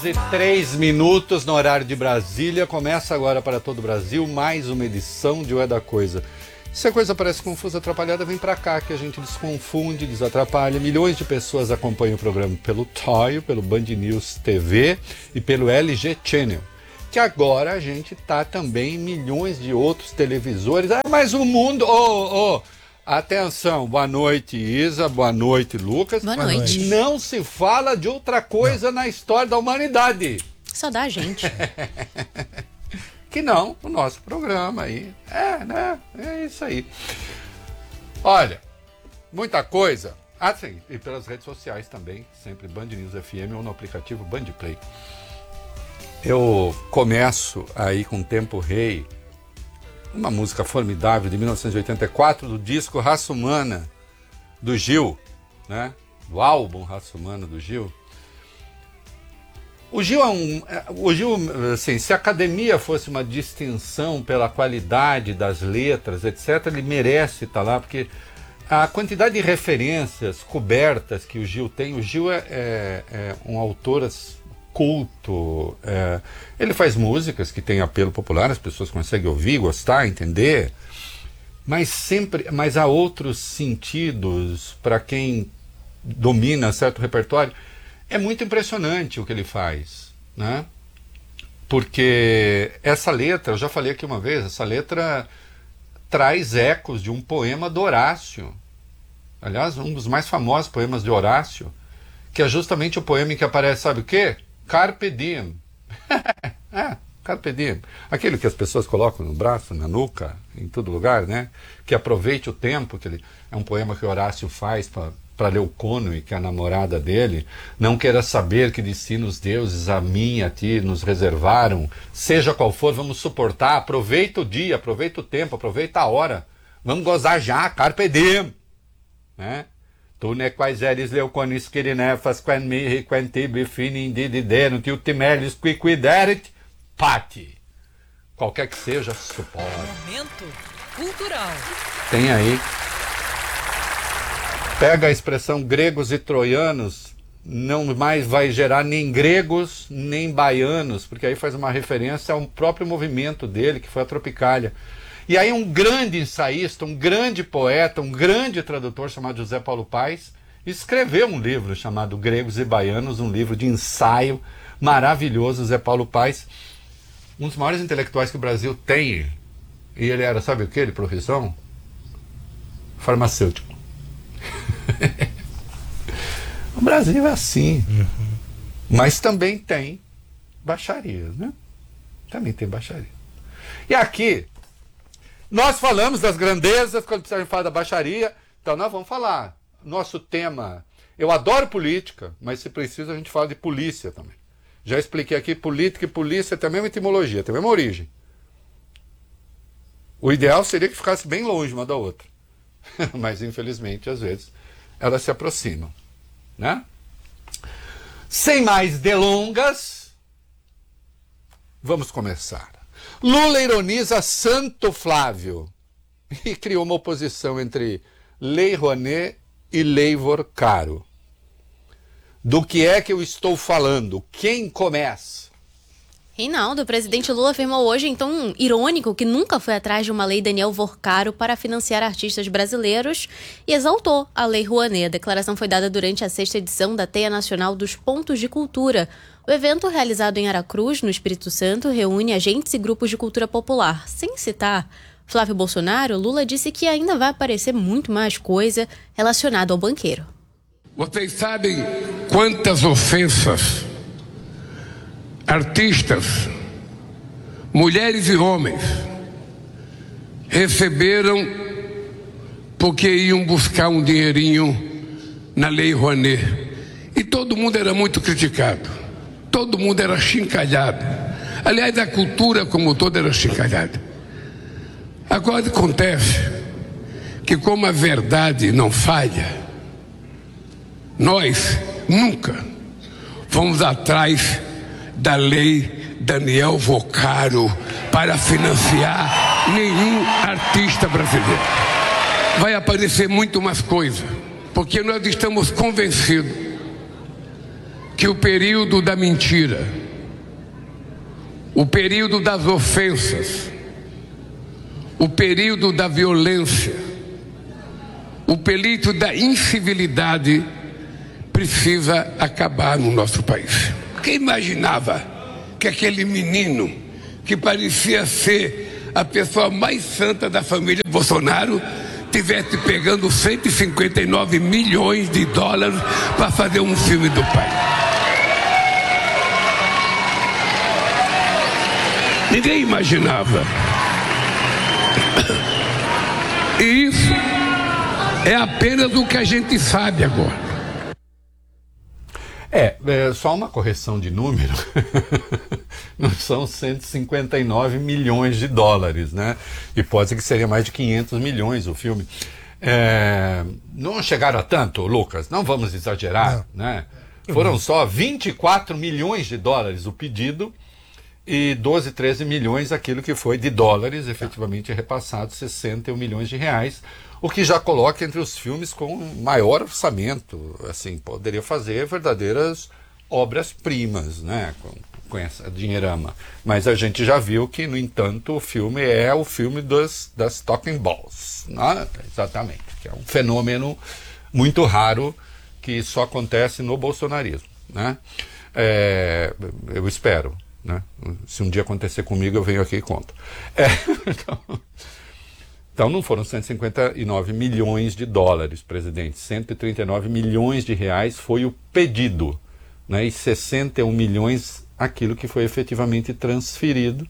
6h03 no horário de Brasília. Começa agora para todo o Brasil mais uma edição de O É da Coisa. Se a coisa parece confusa, atrapalhada, vem pra cá que a gente desconfunde, desatrapalha. Milhões de pessoas acompanham o programa pelo TOI, pelo Band News TV e pelo LG Channel. Que agora a gente tá também em milhões de outros televisores. Ah, mas o mundo... Atenção, boa noite Isa, boa noite Lucas. Boa noite. Não se fala de outra coisa na história da humanidade. Só dá a gente. Que não, o nosso programa aí. É isso aí. Olha, muita coisa. Ah, sim, e pelas redes sociais também, sempre Band News FM ou no aplicativo Band Play. Eu começo aí com Tempo Rei, uma música formidável de 1984 do disco Raça Humana do Gil, né? Do álbum Raça Humana do Gil. O Gil assim, se a academia fosse uma distinção pela qualidade das letras, etc., ele merece estar lá, porque a quantidade de referências cobertas que o Gil tem, o Gil é um autor culto, ele faz músicas que têm apelo popular, as pessoas conseguem ouvir, gostar, entender, mas há outros sentidos para quem domina certo repertório. É muito impressionante o que ele faz, né? Porque essa letra, eu já falei aqui uma vez, essa letra traz ecos de um poema do Horácio, aliás, um dos mais famosos poemas de Horácio, que é justamente o poema em que aparece, sabe o quê? Carpe diem. Carpe diem. Aquele que as pessoas colocam no braço, na nuca, em todo lugar, né? Que aproveite o tempo, é um poema que Horácio faz para Leucônoe, que é a namorada dele. Não queira saber que de si os deuses a mim e a ti nos reservaram. Seja qual for, vamos suportar. Aproveita o dia, aproveita o tempo, aproveita a hora. Vamos gozar já, carpe diem. Né? Tu ne quais eres leuconis quirinefas, quen mihi, quen tibi fini indididerunt, ultimelis quiquiderit, pati. Qualquer que seja, suporte. Momento cultural. Tem aí. Pega a expressão gregos e troianos, não mais vai gerar nem gregos, nem baianos, porque aí faz uma referência ao próprio movimento dele, que foi a Tropicália. E aí um grande ensaísta, um grande poeta, um grande tradutor chamado José Paulo Paes, escreveu um livro chamado Gregos e Baianos, um livro de ensaio maravilhoso. José Paulo Paes, um dos maiores intelectuais que o Brasil tem. E ele era, sabe o que, de profissão? Farmacêutico. O Brasil é assim. Mas também tem baixarias, né? Também tem baixaria. E aqui nós falamos das grandezas quando precisamos falar da baixaria, então nós vamos falar. Nosso tema, eu adoro política, mas se precisa a gente fala de polícia também. Já expliquei aqui, política e polícia tem a mesma etimologia, tem a mesma origem. O ideal seria que ficasse bem longe uma da outra. Mas infelizmente, às vezes, elas se aproximam. Né? Sem mais delongas, vamos começar. Lula ironiza Santo Flávio e criou uma oposição entre Lei Rouanet e Lei Vorcaro. Do que é que eu estou falando? Quem começa? Reinaldo, o presidente Lula afirmou hoje em tom irônico que nunca foi atrás de uma lei Daniel Vorcaro para financiar artistas brasileiros e exaltou a Lei Rouanet. A declaração foi dada durante a 6ª edição da Teia Nacional dos Pontos de Cultura. O evento, realizado em Aracruz, no Espírito Santo, reúne agentes e grupos de cultura popular. Sem citar Flávio Bolsonaro, Lula disse que ainda vai aparecer muito mais coisa relacionada ao banqueiro. Vocês sabem quantas ofensas artistas, mulheres e homens, receberam porque iam buscar um dinheirinho na Lei Rouanet. E todo mundo era muito criticado, todo mundo era chincalhado. Aliás, a cultura como toda era chincalhada. Agora acontece que, como a verdade não falha, nós nunca fomos atrás da Lei Daniel Vorcaro para financiar nenhum artista brasileiro. Vai aparecer muito mais coisa, porque nós estamos convencidos que o período da mentira, o período das ofensas, o período da violência, o período da incivilidade precisa acabar no nosso país. Quem imaginava que aquele menino que parecia ser a pessoa mais santa da família Bolsonaro tivesse pegando 159 milhões de dólares para fazer um filme do pai? Ninguém imaginava. E isso é apenas o que a gente sabe agora. Só uma correção de número. Não são 159 milhões de dólares, né? E pode ser que seria mais de 500 milhões o filme. Não chegaram a tanto, Lucas, não vamos exagerar, né? Foram só 24 milhões de dólares o pedido e 12, 13 milhões aquilo que foi de dólares, efetivamente repassado, 61 milhões de reais, o que já coloca entre os filmes com maior orçamento, assim, poderia fazer verdadeiras obras-primas, né, com essa dinheirama. Mas a gente já viu que, no entanto, o filme é o filme das talking balls, né? Exatamente, que é um fenômeno muito raro que só acontece no bolsonarismo, né? Eu espero, né? Se um dia acontecer comigo, eu venho aqui e conto. Então não foram 159 milhões de dólares, presidente. 139 milhões de reais foi o pedido, né? E 61 milhões aquilo que foi efetivamente transferido.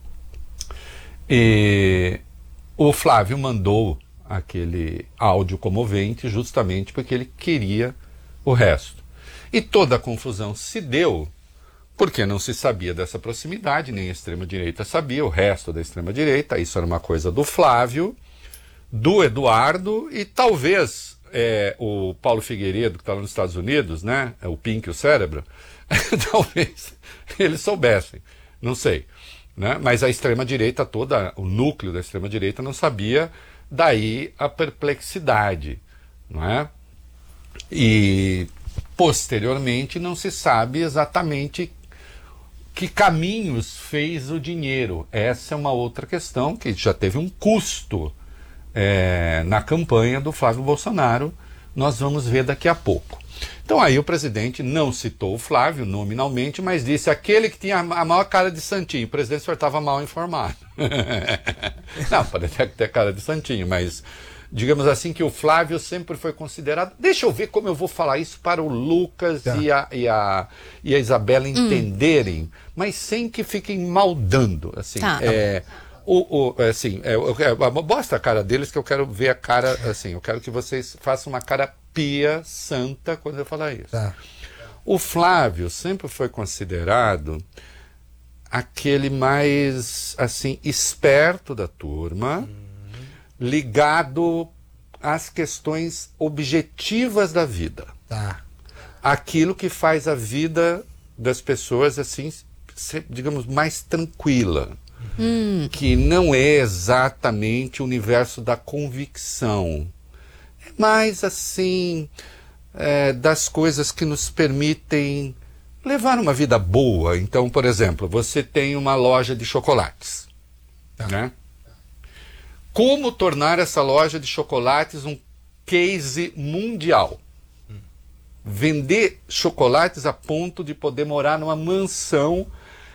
E o Flávio mandou aquele áudio comovente justamente porque ele queria o resto. E toda a confusão se deu porque não se sabia dessa proximidade, nem a extrema-direita sabia, o resto da extrema-direita. Isso era uma coisa do Flávio, do Eduardo e talvez o Paulo Figueiredo, que está lá nos Estados Unidos, né? O Pink, o cérebro, talvez eles soubessem, não sei, né? Mas a extrema-direita toda, o núcleo da extrema-direita não sabia, daí a perplexidade, não é? E posteriormente não se sabe exatamente que caminhos fez o dinheiro. Essa é uma outra questão que já teve um custo na campanha do Flávio Bolsonaro. Nós vamos ver daqui a pouco. Então aí o presidente não citou o Flávio nominalmente, mas disse aquele que tinha a maior cara de santinho. O presidente só estava mal informado. Não, pode até ter cara de santinho, mas digamos assim que o Flávio sempre foi considerado... Deixa eu ver como eu vou falar isso para o Lucas e a Isabela entenderem, mas sem que fiquem maldando. Assim, mostra a cara deles que eu quero ver a cara, assim, eu quero que vocês façam uma cara pia, santa, quando eu falar isso. O Flávio sempre foi considerado aquele mais, assim, esperto da turma, ligado às questões objetivas da vida. Aquilo que faz a vida das pessoas, assim, ser, digamos, mais tranquila. Que não é exatamente o universo da convicção. É mais, assim, das coisas que nos permitem levar uma vida boa. Então, por exemplo, você tem uma loja de chocolates, né? Como tornar essa loja de chocolates um case mundial? Vender chocolates a ponto de poder morar numa mansão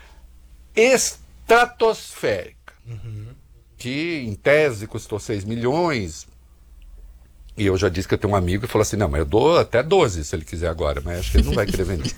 estratosférica, que em tese custou 6 milhões. E eu já disse que eu tenho um amigo que falou assim, não, mas eu dou até 12 se ele quiser agora, mas acho que ele não vai querer vender.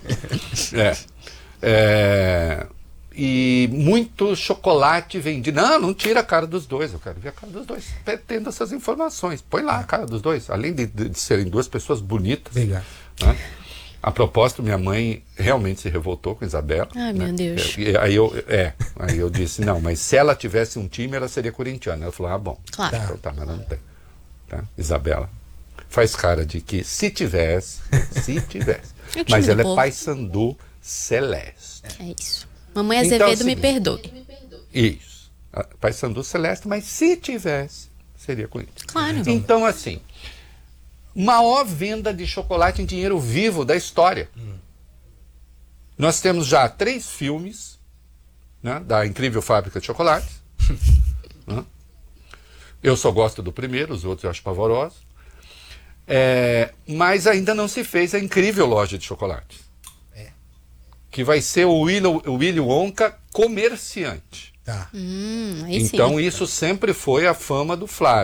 E muito chocolate vendido. Não tira a cara dos dois, eu quero ver a cara dos dois, tendo essas informações. Põe lá a cara dos dois, além de serem duas pessoas bonitas. Né? A propósito, minha mãe realmente se revoltou com a Isabela. Ai, meu Deus. Aí eu disse, não, mas se ela tivesse um time, ela seria corintiana. Ela falou, bom. Claro. Então, tá, mas ela não tem. Tá? Isabela faz cara de que se tivesse. Mas ela é Paysandu Celeste. É isso. Mamãe Azevedo, então, me perdoe. Isso. Paysandu Celeste, mas se tivesse, seria Corinthians. Claro. Então, assim, maior venda de chocolate em dinheiro vivo da história. Nós temos já 3 filmes, né, da Incrível Fábrica de Chocolates. Né? Eu só gosto do primeiro, os outros eu acho pavorosos. Mas ainda não se fez a Incrível Loja de Chocolates. Que vai ser o Willy Wonka comerciante. Tá. Aí sim. Então isso sempre foi a fama do Flávio.